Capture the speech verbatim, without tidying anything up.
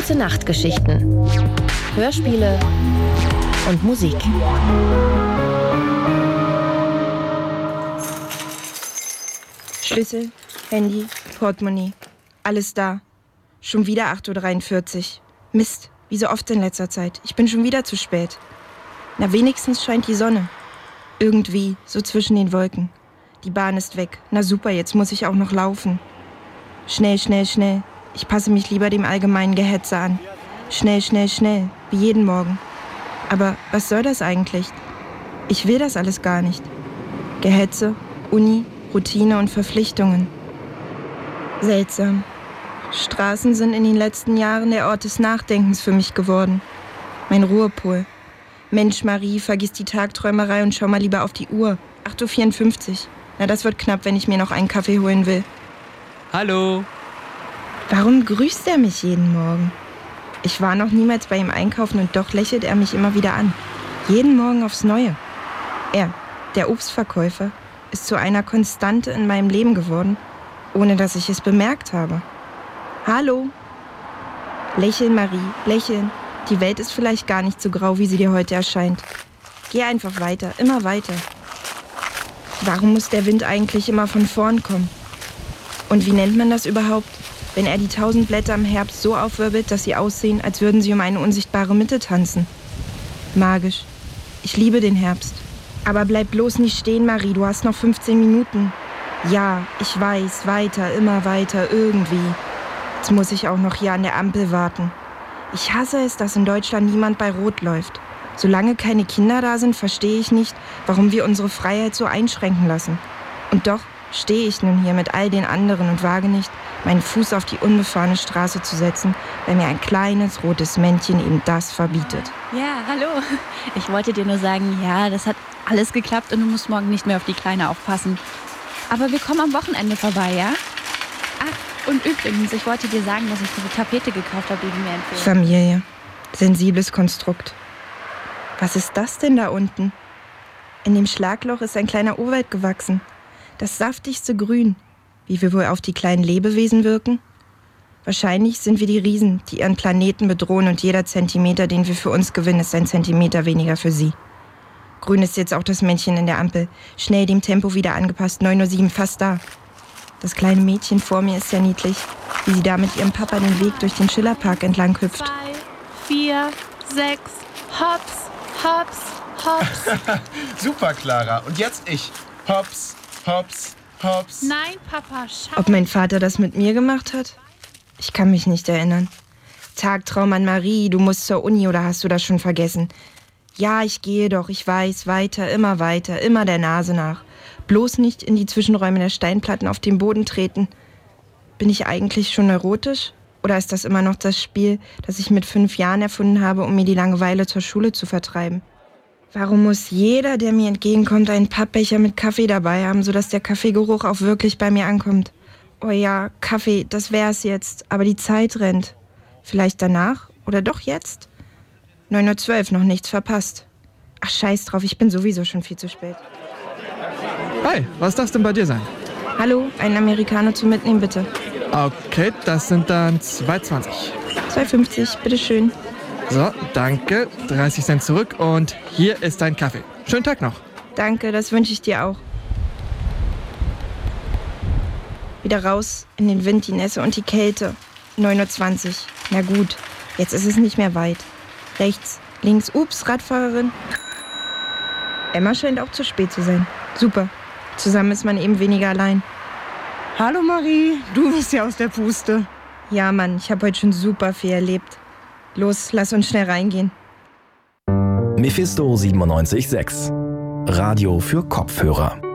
Gute Nachtgeschichten, Hörspiele und Musik. Schlüssel, Handy, Portemonnaie. Alles da. Schon wieder acht Uhr dreiundvierzig. Mist, wie so oft in letzter Zeit. Ich bin schon wieder zu spät. Na, wenigstens scheint die Sonne. Irgendwie, so zwischen den Wolken. Die Bahn ist weg. Na super, jetzt muss ich auch noch laufen. Schnell, schnell, schnell. Ich passe mich lieber dem allgemeinen Gehetze an. Schnell, schnell, schnell. Wie jeden Morgen. Aber was soll das eigentlich? Ich will das alles gar nicht. Gehetze, Uni, Routine und Verpflichtungen. Seltsam. Straßen sind in den letzten Jahren der Ort des Nachdenkens für mich geworden. Mein Ruhepol. Mensch, Marie, vergiss die Tagträumerei und schau mal lieber auf die Uhr. acht Uhr vierundfünfzig. Na, das wird knapp, wenn ich mir noch einen Kaffee holen will. Hallo. Warum grüßt er mich jeden Morgen? Ich war noch niemals bei ihm einkaufen und doch lächelt er mich immer wieder an. Jeden Morgen aufs Neue. Er, der Obstverkäufer, ist zu einer Konstante in meinem Leben geworden, ohne dass ich es bemerkt habe. Hallo. Lächeln, Marie, lächeln. Die Welt ist vielleicht gar nicht so grau, wie sie dir heute erscheint. Geh einfach weiter, immer weiter. Warum muss der Wind eigentlich immer von vorn kommen? Und wie nennt man das überhaupt, wenn er die tausend Blätter im Herbst so aufwirbelt, dass sie aussehen, als würden sie um eine unsichtbare Mitte tanzen? Magisch. Ich liebe den Herbst. Aber bleib bloß nicht stehen, Marie, du hast noch fünfzehn Minuten. Ja, ich weiß, weiter, immer weiter, irgendwie. Jetzt muss ich auch noch hier an der Ampel warten. Ich hasse es, dass in Deutschland niemand bei Rot läuft. Solange keine Kinder da sind, verstehe ich nicht, warum wir unsere Freiheit so einschränken lassen. Und doch stehe ich nun hier mit all den anderen und wage nicht, meinen Fuß auf die unbefahrene Straße zu setzen, weil mir ein kleines rotes Männchen eben das verbietet. Ja, hallo. Ich wollte dir nur sagen, ja, das hat alles geklappt und du musst morgen nicht mehr auf die Kleine aufpassen. Aber wir kommen am Wochenende vorbei, ja? Ach, und übrigens, ich wollte dir sagen, dass ich diese Tapete gekauft habe, die du mir empfohlen hast. Familie. Sensibles Konstrukt. Was ist das denn da unten? In dem Schlagloch ist ein kleiner Urwald gewachsen. Das saftigste Grün. Wie wir wohl auf die kleinen Lebewesen wirken? Wahrscheinlich sind wir die Riesen, die ihren Planeten bedrohen und jeder Zentimeter, den wir für uns gewinnen, ist ein Zentimeter weniger für sie. Grün ist jetzt auch das Männchen in der Ampel. Schnell dem Tempo wieder angepasst. neun Uhr sieben, fast da. Das kleine Mädchen vor mir ist sehr niedlich, wie sie da mit ihrem Papa den Weg durch den Schillerpark entlang hüpft. Zwei, vier, sechs, hops, hops, hops. Super, Clara. Und jetzt ich. Hops, hops, hops. Nein, Papa, schau. Ob mein Vater das mit mir gemacht hat? Ich kann mich nicht erinnern. Tagtraum an Marie, du musst zur Uni oder hast du das schon vergessen? Ja, ich gehe doch, ich weiß, weiter, immer weiter, immer der Nase nach. Bloß nicht in die Zwischenräume der Steinplatten auf den Boden treten. Bin ich eigentlich schon neurotisch? Oder ist das immer noch das Spiel, das ich mit fünf Jahren erfunden habe, um mir die Langeweile zur Schule zu vertreiben? Warum muss jeder, der mir entgegenkommt, einen Pappbecher mit Kaffee dabei haben, sodass der Kaffeegeruch auch wirklich bei mir ankommt? Oh ja, Kaffee, das wär's jetzt, aber die Zeit rennt. Vielleicht danach oder doch jetzt? neun Uhr zwölf, noch nichts verpasst. Ach, scheiß drauf, ich bin sowieso schon viel zu spät. Hi, was darf denn bei dir sein? Hallo, einen Amerikaner zum Mitnehmen, bitte. Okay, das sind dann zwei zwanzig. zwei fünfzig, bitteschön. So, danke. dreißig Cent zurück und hier ist dein Kaffee. Schönen Tag noch. Danke, das wünsche ich dir auch. Wieder raus in den Wind, die Nässe und die Kälte. neun Uhr zwanzig. Na gut, jetzt ist es nicht mehr weit. Rechts, links, ups, Radfahrerin. Emma scheint auch zu spät zu sein. Super. Zusammen ist man eben weniger allein. Hallo Marie, du bist ja aus der Puste. Ja, Mann, ich habe heute schon super viel erlebt. Los, lass uns schnell reingehen. Mephisto siebenundneunzig Komma sechs. Radio für Kopfhörer.